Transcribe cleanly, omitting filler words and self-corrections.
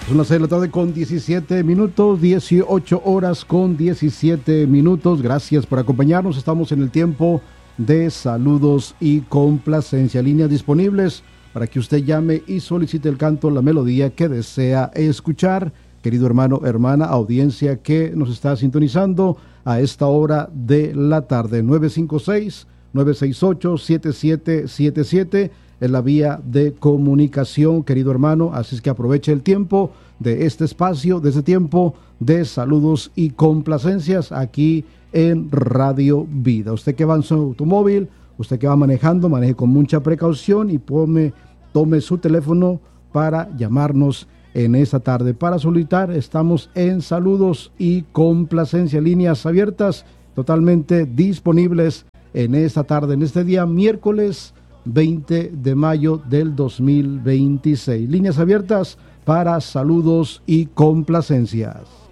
Son las 6 de la tarde con 17 minutos, 18 horas con 17 minutos. Gracias por acompañarnos. Estamos en el tiempo de saludos y complacencia. Líneas disponibles para que usted llame y solicite el canto, la melodía que desea escuchar. Querido hermano, hermana, audiencia que nos está sintonizando a esta hora de la tarde. 956-968-7777 es la vía de comunicación, querido hermano. Así es que aproveche el tiempo de este espacio, de este tiempo de saludos y complacencias aquí en Radio Vida. Usted que va en su automóvil, usted que va manejando, maneje con mucha precaución y tome su teléfono para llamarnos en esta tarde. Para solicitar, estamos en saludos y complacencia, líneas abiertas totalmente disponibles en esta tarde, en este día miércoles 20 de mayo del 2026. Líneas abiertas para saludos y complacencias.